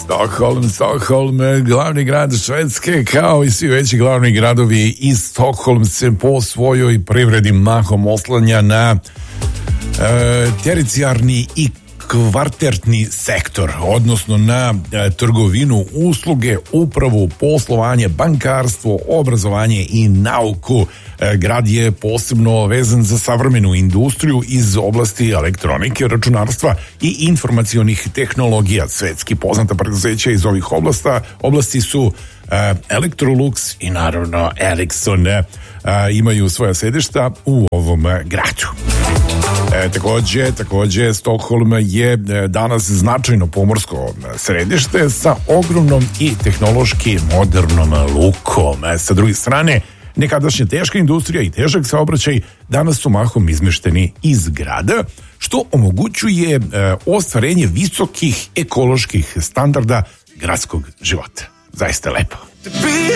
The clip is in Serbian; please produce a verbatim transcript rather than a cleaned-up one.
Stockholm, Stockholm, glavni grad Švedske, kao i svi veći glavni gradovi iz Stockholm se po svojoj privredi mahom oslanja na e, tercijarni i kvarterni sektor, odnosno na e, trgovinu, usluge, upravu, poslovanje, bankarstvo, obrazovanje i nauku. E, grad je posebno vezan za savremenu industriju iz oblasti elektronike, računarstva i informacionih tehnologija. Svetski poznata preduzeća iz ovih oblasta, oblasti su e, Electrolux i naravno Ericsson. E, imaju svoja sedišta u ovom gradu. E, takođe, takođe, Stockholm je danas značajno pomorsko središte sa ogromnom i tehnološki modernom lukom. E, sa druge strane, nekadašnja teška industrija i težak saobraćaj danas su mahom izmešteni iz grada, što omogućuje e, ostvarenje visokih ekoloških standarda gradskog života. Zaista lepo.